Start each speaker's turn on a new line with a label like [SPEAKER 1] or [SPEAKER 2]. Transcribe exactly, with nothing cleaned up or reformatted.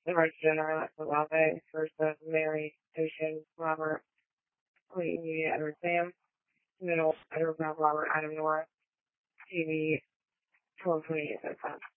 [SPEAKER 1] George Jenner, Alexa Lave versus Mary Ocean Robert Clayton Media Edward Sam, Middle Edward Bob Robert Adam Norris, T V twelve twenty-eight.